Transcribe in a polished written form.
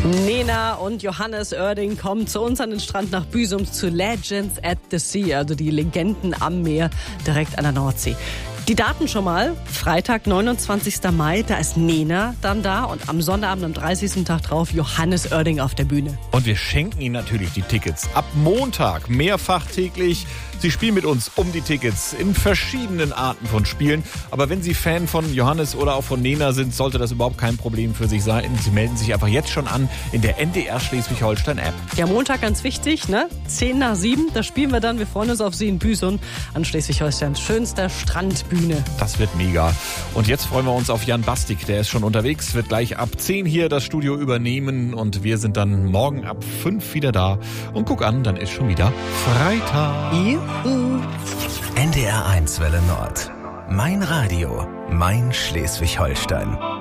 Nena und Johannes Oerding kommen zu uns an den Strand nach Büsum zu Legends at the Sea, also die Legenden am Meer direkt an der Nordsee. Die Daten schon mal, Freitag, 29. Mai, da ist Nena dann da und am Sonnabend, am 30. Tag drauf, Johannes Oerding auf der Bühne. Und wir schenken Ihnen natürlich die Tickets. Ab Montag mehrfach täglich. Sie spielen mit uns um die Tickets in verschiedenen Arten von Spielen. Aber wenn Sie Fan von Johannes oder auch von Nena sind, sollte das überhaupt kein Problem für sich sein. Sie melden sich einfach jetzt schon an in der NDR Schleswig-Holstein-App. Ja, Montag ganz wichtig, ne? 10 nach 7, da spielen wir dann. Wir freuen uns auf Sie in Büsum an Schleswig-Holsteins schönster Strandbühne. Das wird mega. Und jetzt freuen wir uns auf Jan Bastik. Der ist schon unterwegs, wird gleich ab 10 hier das Studio übernehmen. Und wir sind dann morgen ab 5 wieder da. Und guck an, dann ist schon wieder Freitag. NDR 1 Welle Nord. Mein Radio, mein Schleswig-Holstein.